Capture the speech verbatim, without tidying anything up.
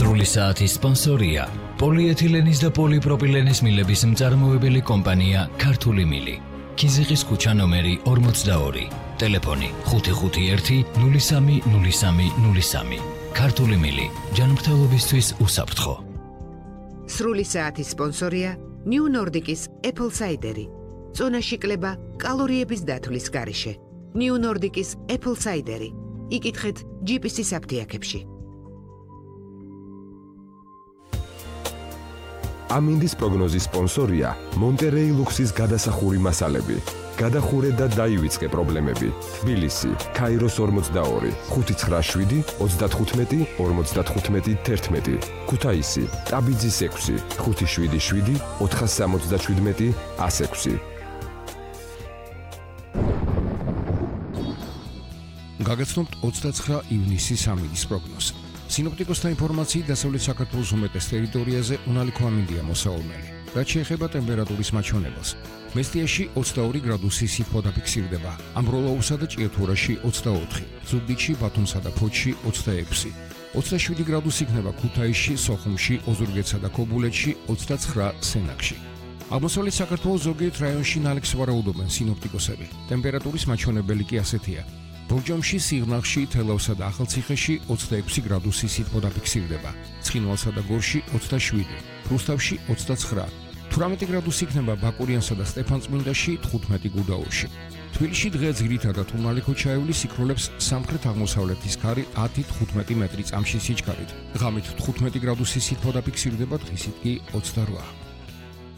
სრული საათის სპონსორია პოლიეთილენის და პოლიპროპილენის მილების მწარმოებელი კომპანია ქართული მილი. ქიზიყის ქუჩა ნომერი ორმოცდაორი. ტელეფონი ხუთი ხუთი ერთი ნული სამი ნული სამი ნული სამი. ქართული მილი ჯანმრთელობისთვის უსაფრთხო. სრული საათის სპონსორია New Nordic-ის Apple Cider-ი. წონაში კლება კალორიების დათვლის გარეშე. New Nordic-ის Apple Cider-ი. იკითხეთ ჯი პი სი-ის აფთიაქებში. ამინდის პროგნოზის სპონსორია მონტერეი ლუქსის გადასახური მასალები. გადახურე და დაივიწყე პრობლემები. თბილისი, ქაიროს ორმოცდაორი, ხუთი ცხრა შვიდი ოცდათხუთმეტი ორმოცდათხუთმეტი თერთმეტი. ქუთაისი, ტაბიძის ექვსი, ხუთი შვიდი შვიდი ოთხასამოცდაშვიდმეტი ასექვსი. გაგაცნობთ ოცდაცხრა ივნისის ამინდის პროგნოზი. სინოპტიკოსთა ინფორმაციით დასავლეთ საქართველოს უმეტეს ტერიტორიაზე უნალიქო ამინდია მოსავალმელი. რაც შეეხება ტემპერატურის მაჩვენებელს, მესტიაში ოცდაორი გრადუსი სითბო დაფიქსირდება, ამბროლაურსა და ჭიათურაში ოცდაოთხი, ზუგდიდში, ბათუმსა და ფოთში ოცდაექვსი, ოცდაშვიდი გრადუსი იქნება ქუთაისში, სოხუმში, ოზურგეთსა და ქობულეთში, ოცდაცხრა სენაკში. აღმოსავლეთ საქართველოს ზოგიერთ რაიონში ნალექს ვარაუდობენ სინოპტიკოსები. ტემპერატურის მაჩვენებელი კი ასეთია. ბორჯომში, სიღნაღში, თელავსა და ახალციხეში ოცდაექვსი გრადუსი სითბო დაფიქსირდება, ცხინვალსა და გორში ოცდაშვიდი, რუსთავში ოცდაცხრა, თვრამეტი გრადუსი იქნება ბაკურიანსა და სტეფანწმინდაში, თხუთმეტი გუდაურში. თბილისში დღე ძირითადად უნალიქო ჩაივლის იქროლებს სამხრეთ-აღმოსავლეთის ქარი ათი თხუთმეტი მეტრი წამში სიჩქარით. ღამით თხუთმეტი გრადუსი სითბო დაფიქსირდება, დღისით კი ოცდარვა.